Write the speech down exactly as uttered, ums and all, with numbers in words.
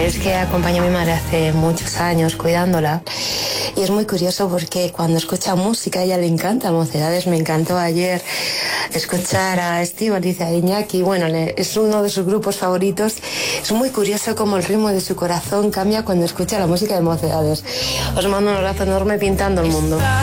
es que acompañé a mi madre hace muchos años cuidándola y es muy curioso porque cuando escucha música a ella le encanta Mocedades. Me encantó ayer escuchar a Estíbaliz, a Iñaki, bueno, le, es uno de sus grupos favoritos. Es muy curioso cómo el ritmo de su corazón cambia cuando escucha la música de Mocedades. Os mando un abrazo enorme pintando el mundo.